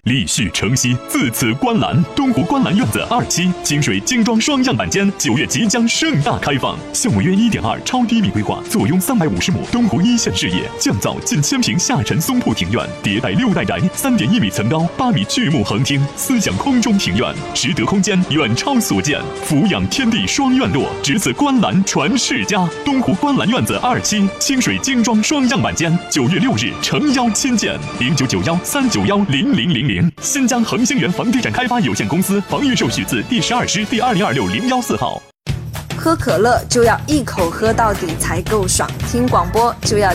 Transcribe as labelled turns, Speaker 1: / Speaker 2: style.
Speaker 1: 立蓄承熙，自此观澜。东湖观澜院子2期清水精装双样板间9月即将盛大开放，项目约1.2超低密规划，坐拥350亩东湖1线视野，降噪近1000平下沉松铺庭院，迭代6代宅，3.1米层高，8米巨幕横厅，思想空中庭院，实得空间远超所见，俯仰天地双院落，值此观澜传世家。东湖观澜院子2期清水精装双样板间9月6日诚邀亲见，0991391000。新疆恒星源房地产开发有限公司房预授许字第12师第2026014号。
Speaker 2: 喝可乐就要一口喝到底才够爽，听广播就要